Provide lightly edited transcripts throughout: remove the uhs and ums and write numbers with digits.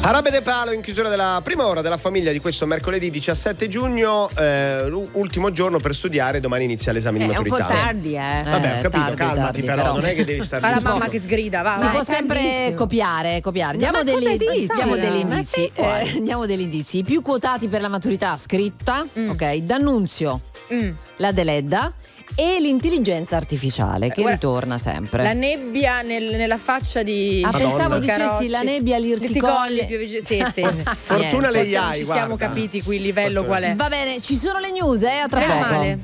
Arabe de Palo in chiusura della prima ora della famiglia di questo mercoledì 17 giugno, ultimo giorno per studiare, domani inizia l'esame di maturità. È un po' tardi, Vabbè, ho capito, calmati però, non è che devi stare fa la mamma che sgrida, va. Si può sempre copiare. Diamo degli indizi. I più quotati per la maturità scritta, ok, D'Annunzio, la Deledda e l'intelligenza artificiale che ritorna sempre. La nebbia nella faccia di pensavo dicessi la nebbia, l'irticolli. Sì. Fortuna le AI, ci siamo capiti qui il livello qual è. Va bene, ci sono le news, a tra poco. Male.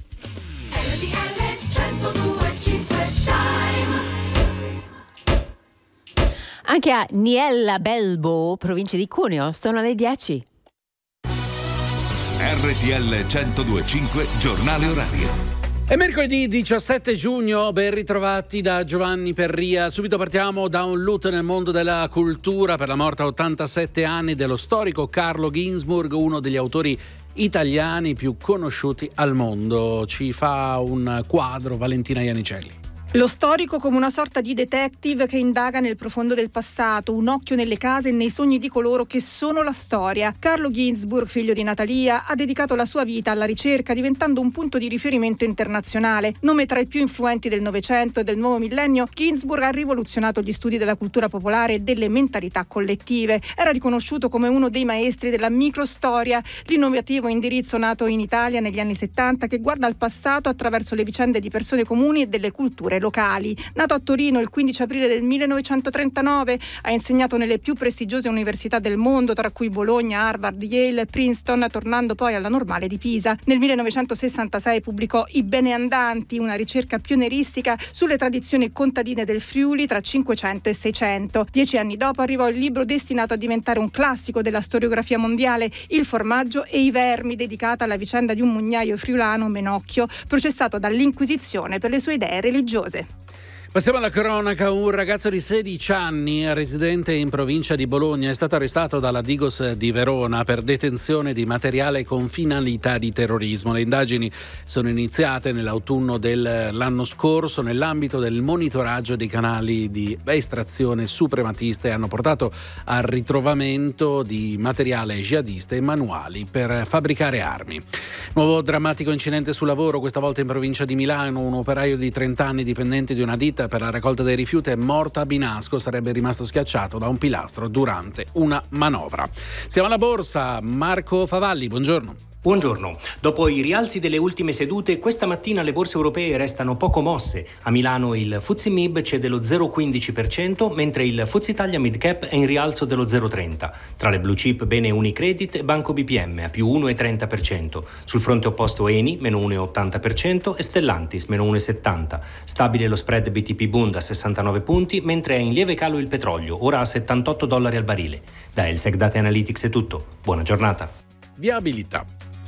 Anche a Niella Belbo, provincia di Cuneo, sono alle 10. RTL 102.5 giornale orario. È mercoledì 17 giugno, ben ritrovati da Giovanni Perria. Subito partiamo da un lutto nel mondo della cultura per la morte a 87 anni dello storico Carlo Ginzburg, uno degli autori italiani più conosciuti al mondo. Ci fa un quadro Valentina Iannicelli. Lo storico come una sorta di detective che indaga nel profondo del passato, un occhio nelle case e nei sogni di coloro che sono la storia. Carlo Ginzburg, figlio di Natalia, ha dedicato la sua vita alla ricerca, diventando un punto di riferimento internazionale. Nome tra i più influenti del Novecento e del nuovo millennio, Ginzburg ha rivoluzionato gli studi della cultura popolare e delle mentalità collettive. Era riconosciuto come uno dei maestri della microstoria, l'innovativo indirizzo nato in Italia negli anni 70 che guarda al passato attraverso le vicende di persone comuni e delle culture locali. Nato a Torino il 15 aprile del 1939, ha insegnato nelle più prestigiose università del mondo, tra cui Bologna, Harvard, Yale e Princeton, tornando poi alla Normale di Pisa. Nel 1966 pubblicò I Beneandanti, una ricerca pionieristica sulle tradizioni contadine del Friuli tra 500 e 600. 10 anni dopo arrivò il libro destinato a diventare un classico della storiografia mondiale, Il formaggio e i vermi, dedicata alla vicenda di un mugnaio friulano, Menocchio, processato dall'Inquisizione per le sue idee religiose. Passiamo alla cronaca. Un ragazzo di 16 anni, residente in provincia di Bologna, è stato arrestato dalla Digos di Verona per detenzione di materiale con finalità di terrorismo. Le indagini sono iniziate nell'autunno dell'anno scorso nell'ambito del monitoraggio dei canali di estrazione suprematista e hanno portato al ritrovamento di materiale jihadista e manuali per fabbricare armi. Nuovo drammatico incidente sul lavoro, questa volta in provincia di Milano. Un operaio di 30 anni, dipendente di una ditta per la raccolta dei rifiuti, è morto a Binasco, sarebbe rimasto schiacciato da un pilastro durante una manovra. Siamo alla borsa, Marco Favalli, buongiorno. Buongiorno. Dopo i rialzi delle ultime sedute, questa mattina le borse europee restano poco mosse. A Milano il FTSE MIB cede lo 0,15%, mentre il FTSE Italia Mid Cap è in rialzo dello 0,30%. Tra le blue chip bene Unicredit e Banco BPM a più 1,30%. Sul fronte opposto Eni, meno 1,80% e Stellantis, meno 1,70%. Stabile lo spread BTP Bund a 69 punti, mentre è in lieve calo il petrolio, ora a $78 al barile. Da Elsec Data Analytics è tutto. Buona giornata. Viabilità.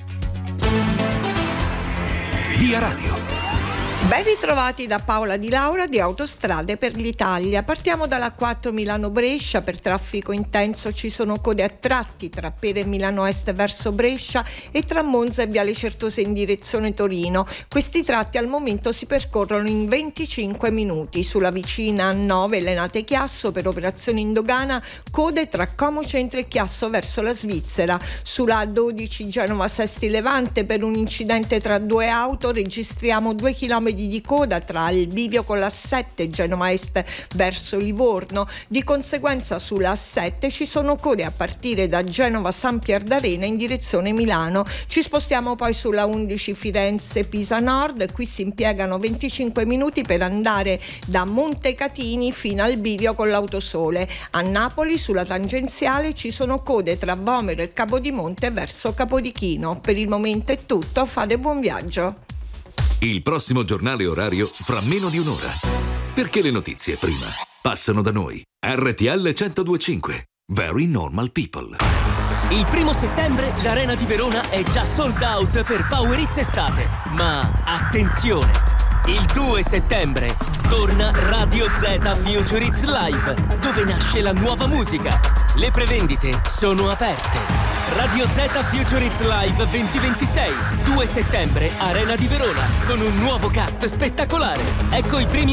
Via Radio. Ben ritrovati da Paola Di Laura di Autostrade per l'Italia. Partiamo dalla 4 Milano-Brescia. Per traffico intenso ci sono code a tratti tra Pera e Milano Est verso Brescia e tra Monza e Viale Certosa in direzione Torino. Questi tratti al momento si percorrono in 25 minuti. Sulla vicina A9 Lenate Chiasso per operazioni in dogana, code tra Como Centro e Chiasso verso la Svizzera. Sulla A12 Genova Sesti Levante per un incidente tra due auto registriamo 2 km di coda tra il bivio con l'A7 Genova Est verso Livorno. Di conseguenza sulla A7 ci sono code a partire da Genova San Pier d'Arena in direzione Milano. Ci spostiamo poi sulla 11 Firenze Pisa Nord, qui si impiegano 25 minuti per andare da Montecatini fino al bivio con l'Autosole. A Napoli sulla tangenziale ci sono code tra Vomero e Capodimonte verso Capodichino. Per il momento è tutto, fate buon viaggio. Il prossimo giornale orario fra meno di un'ora. Perché le notizie prima passano da noi. RTL 102.5. Very Normal People. Il 1 settembre l'Arena di Verona è già sold out per Power Hits Estate. Ma attenzione! Il 2 settembre torna Radio Z Future Hits Live, dove nasce la nuova musica. Le prevendite sono aperte. Radio Z Future Hits Live 2026, 2 settembre, Arena di Verona, con un nuovo cast spettacolare. Ecco i primi